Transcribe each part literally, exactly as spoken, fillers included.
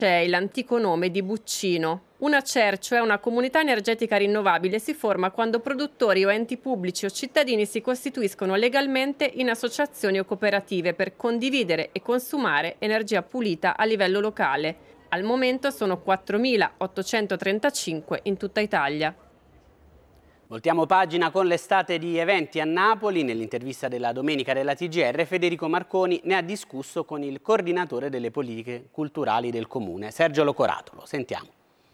C'è l'antico nome di Buccino. Una C E R, cioè una comunità energetica rinnovabile, si forma quando produttori o enti pubblici o cittadini si costituiscono legalmente in associazioni o cooperative per condividere e consumare energia pulita a livello locale. Al momento sono quattromilaottocentotrentacinque in tutta Italia. Voltiamo pagina con l'estate di eventi a Napoli. Nell'intervista della domenica della T G R, Federico Marconi ne ha discusso con il coordinatore delle politiche culturali del comune, Sergio Locoratolo. Sentiamo.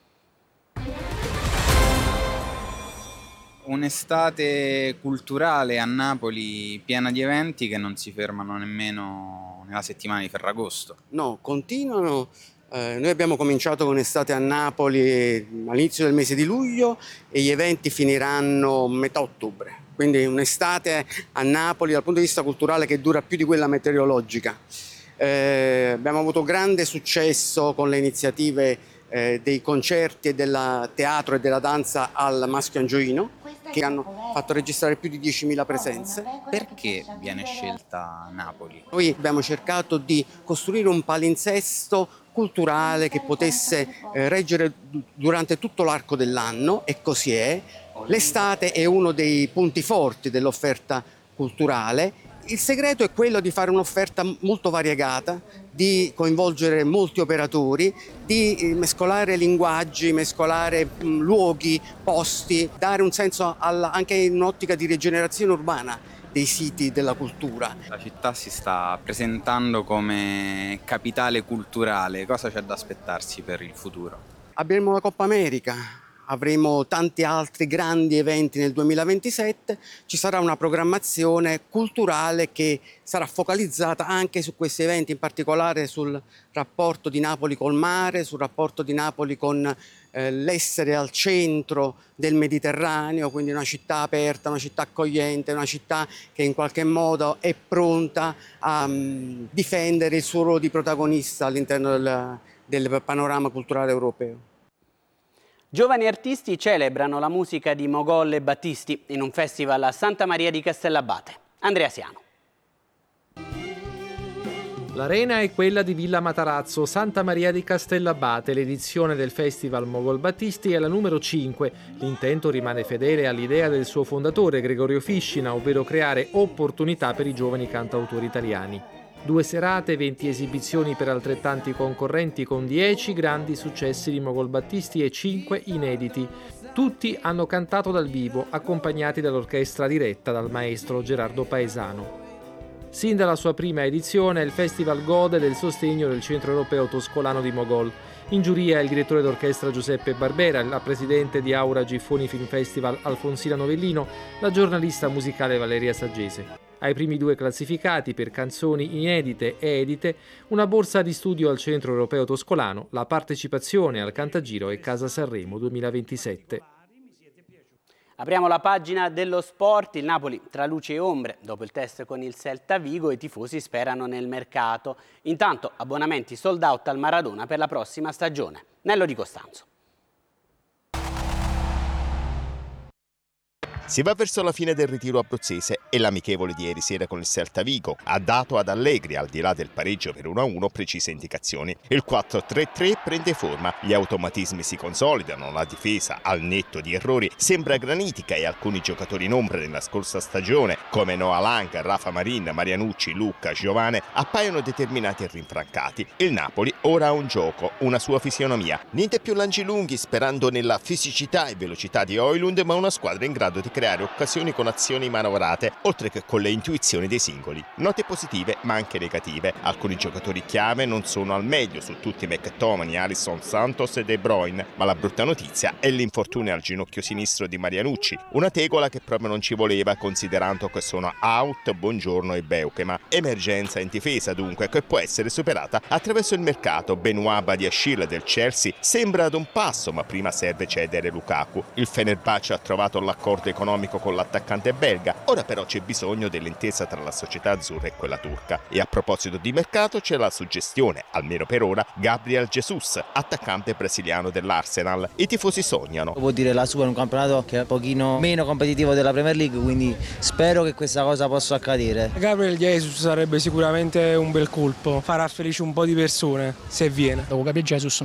Un'estate culturale a Napoli piena di eventi che non si fermano nemmeno nella settimana di Ferragosto. No, continuano. Eh, noi abbiamo cominciato con estate a Napoli all'inizio del mese di luglio e gli eventi finiranno a metà ottobre. Quindi un'estate a Napoli dal punto di vista culturale che dura più di quella meteorologica. Eh, abbiamo avuto grande successo con le iniziative eh, dei concerti e del teatro e della danza al Maschio Angioino, che hanno fatto registrare più di diecimila presenze. Perché viene scelta Napoli? Noi abbiamo cercato di costruire un palinsesto culturale che potesse eh, reggere durante tutto l'arco dell'anno, e così è. L'estate è uno dei punti forti dell'offerta culturale. Il segreto è quello di fare un'offerta molto variegata, di coinvolgere molti operatori, di mescolare linguaggi, mescolare mh, luoghi, posti, dare un senso alla, anche in un'ottica di rigenerazione urbana dei siti della cultura. La città si sta presentando come capitale culturale. Cosa c'è da aspettarsi per il futuro? Abbiamo la Coppa America, avremo tanti altri grandi eventi nel duemilaventisette, ci sarà una programmazione culturale che sarà focalizzata anche su questi eventi, in particolare sul rapporto di Napoli col mare, sul rapporto di Napoli con eh, l'essere al centro del Mediterraneo, quindi una città aperta, una città accogliente, una città che in qualche modo è pronta a um, difendere il suo ruolo di protagonista all'interno del, del panorama culturale europeo. Giovani artisti celebrano la musica di Mogol e Battisti in un festival a Santa Maria di Castellabate. Andrea Siano. L'arena è quella di Villa Matarazzo, Santa Maria di Castellabate. L'edizione del Festival Mogol Battisti è la numero cinque. L'intento rimane fedele all'idea del suo fondatore, Gregorio Fiscina, ovvero creare opportunità per i giovani cantautori italiani. Due serate, venti esibizioni per altrettanti concorrenti con dieci grandi successi di Mogol Battisti e cinque inediti. Tutti hanno cantato dal vivo, accompagnati dall'orchestra diretta dal maestro Gerardo Paesano. Sin dalla sua prima edizione, il festival gode del sostegno del Centro Europeo Toscolano di Mogol. In giuria il direttore d'orchestra Giuseppe Barbera, la presidente di Aura Giffoni Film Festival Alfonsina Novellino, la giornalista musicale Valeria Saggese. Ai primi due classificati per canzoni inedite e edite, una borsa di studio al Centro Europeo Toscolano, la partecipazione al Cantagiro e Casa Sanremo duemilaventisette. Apriamo la pagina dello sport. Il Napoli tra luci e ombre. Dopo il test con il Celta Vigo, i tifosi sperano nel mercato. Intanto abbonamenti sold out al Maradona per la prossima stagione. Nello Di Costanzo. Si va verso la fine del ritiro abruzzese e l'amichevole di ieri sera con il Celta Vigo ha dato ad Allegri, al di là del pareggio per uno a uno, precise indicazioni. Il quattro tre tre prende forma, gli automatismi si consolidano, la difesa, al netto di errori, sembra granitica e alcuni giocatori in ombra nella scorsa stagione, come Noah Lang, Rafa Marin, Marianucci, Lucca, Giovane, appaiono determinati e rinfrancati. Il Napoli ora ha un gioco, una sua fisionomia. Niente più lanci lunghi sperando nella fisicità e velocità di Højlund, ma una squadra in grado di creare occasioni con azioni manovrate, oltre che con le intuizioni dei singoli. Note positive ma anche negative. Alcuni giocatori chiave non sono al meglio, su tutti McTominay, Alisson, Santos e De Bruyne, ma la brutta notizia è l'infortunio al ginocchio sinistro di Marianucci, una tegola che proprio non ci voleva considerando che sono out Buongiorno e Beukema. Emergenza in difesa dunque, che può essere superata attraverso il mercato. Benoît Badiashile del Chelsea sembra ad un passo, ma prima serve cedere Lukaku. Il Fenerbahce ha trovato l'accordo economico con l'attaccante belga, ora però c'è bisogno dell'intesa tra la società azzurra e quella turca. E a proposito di mercato c'è la suggestione, almeno per ora, Gabriel Jesus, attaccante brasiliano dell'Arsenal. I tifosi sognano. Vuol dire la sua in un campionato che è un pochino meno competitivo della Premier League, quindi spero che questa cosa possa accadere. Gabriel Jesus sarebbe sicuramente un bel colpo, farà felice un po' di persone se viene. Dopo Gabriel Jesus